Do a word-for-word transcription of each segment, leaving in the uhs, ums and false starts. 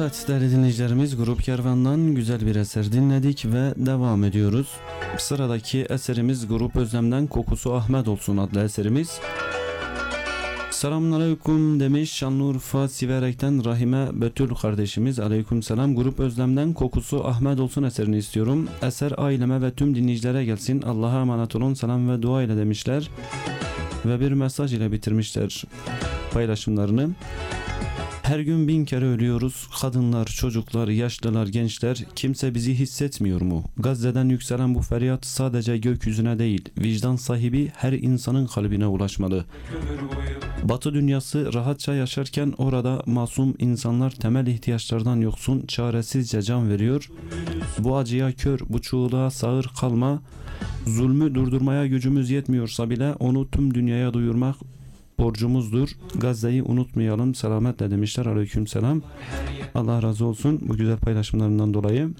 Evet değerli dinleyicilerimiz, Grup Kervan'dan güzel bir eser dinledik ve devam ediyoruz. Sıradaki eserimiz Grup Özlem'den Kokusu Ahmet Olsun adlı eserimiz. Selamünaleyküm demiş Şanlıurfa Siverek'ten Rahime Betül kardeşimiz. Aleykümselam. Grup Özlem'den Kokusu Ahmet Olsun eserini istiyorum. Eser aileme ve tüm dinleyicilere gelsin. Allah'a emanet olun, selam ve dua ile demişler. Ve bir mesaj ile bitirmişler paylaşımlarını. Her gün bin kere ölüyoruz. Kadınlar, çocuklar, yaşlılar, gençler. Kimse bizi hissetmiyor mu? Gazze'den yükselen bu feryat sadece gökyüzüne değil, vicdan sahibi her insanın kalbine ulaşmalı. Batı dünyası rahatça yaşarken orada masum insanlar temel ihtiyaçlardan yoksun, çaresizce can veriyor. Bu acıya kör, bu çuğuluğa sağır kalma. Zulmü durdurmaya gücümüz yetmiyorsa bile onu tüm dünyaya duyurmak borcumuzdur. Gazze'yi unutmayalım. Selametle demişler. Aleykümselam. Allah razı olsun bu güzel paylaşımlarından dolayı.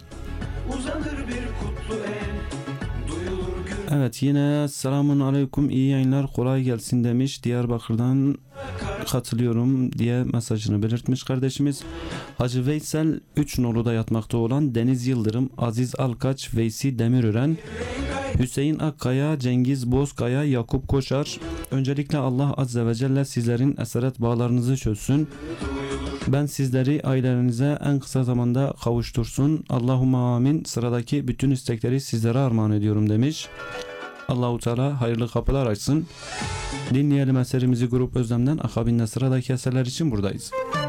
Evet, yine selamun aleyküm, iyi yayınlar, kolay gelsin demiş. Diyarbakır'dan katılıyorum diye mesajını belirtmiş kardeşimiz. Hacı Veysel üç noluda yatmakta olan Deniz Yıldırım, Aziz Alkaç, Veysi Demirören, Hüseyin Akkaya, Cengiz Bozkaya, Yakup Koçar. Öncelikle Allah Azze ve Celle sizlerin esaret bağlarınızı çözsün. Ben sizleri ailelerinize en kısa zamanda kavuştursun. Allahümme amin. Sıradaki bütün istekleri sizlere armağan ediyorum demiş. Allahu Teala hayırlı kapılar açsın. Dinleyelim eserimizi Grup Özlem'den. Akabinde sıradaki eserler için buradayız.